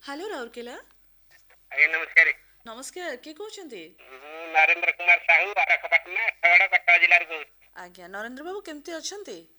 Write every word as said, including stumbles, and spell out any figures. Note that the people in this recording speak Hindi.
हेलो राउरकेला। ଆଜ୍ଞା ନମସ୍କାର। नमस्कार किए कहते? ମୁଁ ନରେନ୍ଦ୍ର କୁମାର ସାହୁ ଆରକପାଟଣା ନୟାଗଡ଼ କଟକ ଜିଲ୍ଲାରୁ କହୁଛି। आज्ञा नरेंद्र बाबू केमती अच्छा?